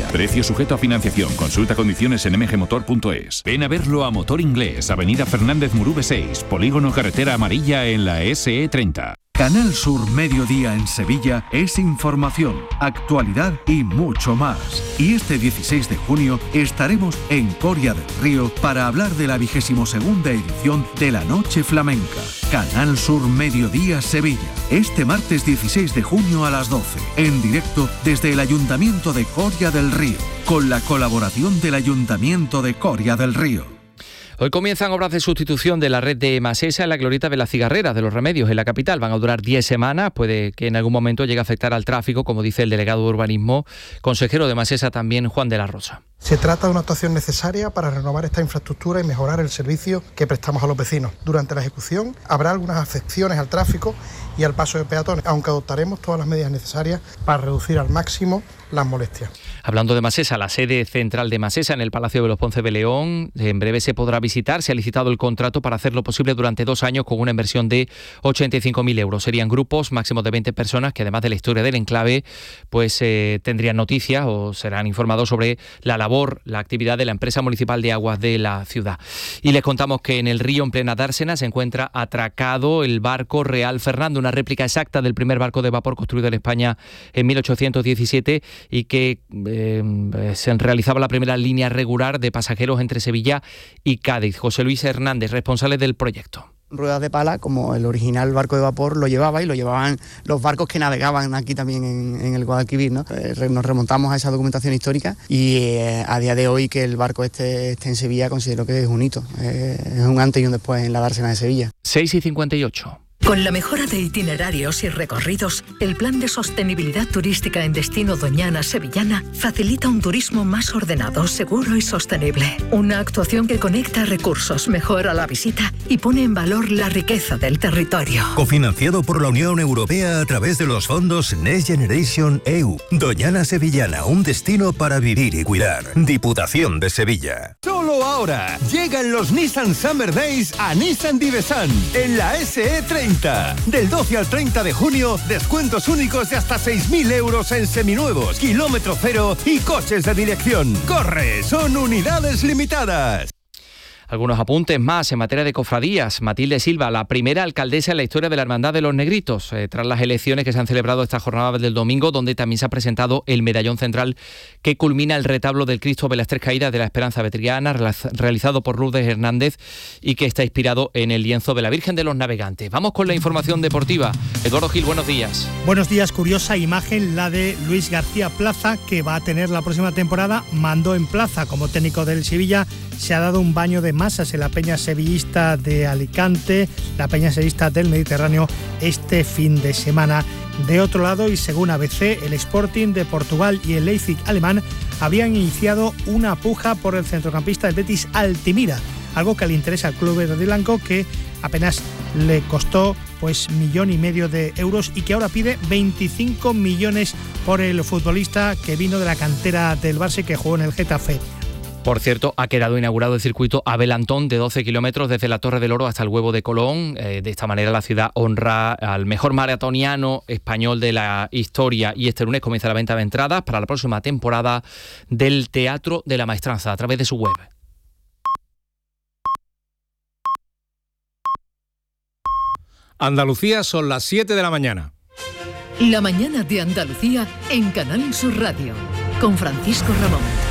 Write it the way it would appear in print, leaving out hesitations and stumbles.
Precio sujeto a financiación. Consulta condiciones en mgmotor.es. Ven a verlo a Motor Inglés, Avenida Fernández Murube 6, Polígono Carretera Amarilla en la SE30. Canal Sur Mediodía en Sevilla es información, actualidad y mucho más. Y este 16 de junio estaremos en Coria del Río para hablar de la 22ª edición de la Noche Flamenca. Canal Sur Mediodía Sevilla, este martes 16 de junio a las 12, en directo desde el Ayuntamiento de Coria del Río, con la colaboración del Ayuntamiento de Coria del Río. Hoy comienzan obras de sustitución de la red de Masesa en la glorieta de las Cigarreras de los Remedios en la capital. Van a durar 10 semanas, puede que en algún momento llegue a afectar al tráfico, como dice el delegado de Urbanismo, consejero de Masesa también, Juan de la Rosa. Se trata de una actuación necesaria para renovar esta infraestructura y mejorar el servicio que prestamos a los vecinos. Durante la ejecución habrá algunas afecciones al tráfico y al paso de peatones, aunque adoptaremos todas las medidas necesarias para reducir al máximo las molestias. Hablando de Masesa, la sede central de Masesa en el Palacio de los Ponce de León en breve se podrá visitar. Se ha licitado el contrato para hacerlo posible durante 2 años con una inversión de 85.000 euros. Serían grupos máximo de 20 personas que, además de la historia del enclave, pues tendrían noticias o serán informados sobre la labor, la actividad de la empresa municipal de aguas de la ciudad. Y les contamos que en el río, en plena dársena, se encuentra atracado el barco Real Fernando, una réplica exacta del primer barco de vapor construido en España en 1817 y que se realizaba la primera línea regular de pasajeros entre Sevilla y Cádiz. José Luis Hernández, responsable del proyecto. Ruedas de pala, como el original barco de vapor lo llevaba y lo llevaban los barcos que navegaban aquí también en el Guadalquivir, ¿no? Nos remontamos a esa documentación histórica y a día de hoy que el barco esté en Sevilla considero que es un hito, es un antes y un después en la dársena de Sevilla. 6:58. Con la mejora de itinerarios y recorridos, el Plan de Sostenibilidad Turística en Destino Doñana Sevillana facilita un turismo más ordenado, seguro y sostenible. Una actuación que conecta recursos, mejora la visita y pone en valor la riqueza del territorio. Cofinanciado por la Unión Europea a través de los fondos Next Generation EU. Doñana Sevillana, un destino para vivir y cuidar. Diputación de Sevilla. Solo ahora llegan los Nissan Summer Days a Nissan Divesan en la SE30. Del 12 al 30 de junio, descuentos únicos de hasta 6.000 euros en seminuevos, kilómetro cero y coches de dirección. ¡Corre! ¡Son unidades limitadas! Algunos apuntes más en materia de cofradías. Matilde Silva, la primera alcaldesa en la historia de la Hermandad de los Negritos, tras las elecciones que se han celebrado esta jornada del domingo, donde también se ha presentado el medallón central que culmina el retablo del Cristo de las Tres Caídas de la Esperanza Vetriana, realizado por Lourdes Hernández y que está inspirado en el lienzo de la Virgen de los Navegantes. Vamos con la información deportiva. Eduardo Gil, buenos días. Buenos días. Curiosa imagen la de Luis García Plaza, que va a tener la próxima temporada mando en plaza. Como técnico del Sevilla, se ha dado un baño de masas en la Peña Sevillista de Alicante, la Peña Sevillista del Mediterráneo, este fin de semana. De otro lado, y según ABC, el Sporting de Portugal y el Leipzig alemán habían iniciado una puja por el centrocampista del Betis, Altimira, algo que le interesa al club verdiblanco, que apenas le costó pues 1,5 millones de euros y que ahora pide 25 millones por el futbolista que vino de la cantera del Barça y que jugó en el Getafe. Por cierto, ha quedado inaugurado el circuito Abel Antón de 12 kilómetros desde la Torre del Oro hasta el Huevo de Colón. De esta manera la ciudad honra al mejor maratoniano español de la historia y este lunes comienza la venta de entradas para la próxima temporada del Teatro de la Maestranza a través de su web. Andalucía, son las 7 de la mañana. La mañana de Andalucía en Canal Sur Radio con Francisco Ramón.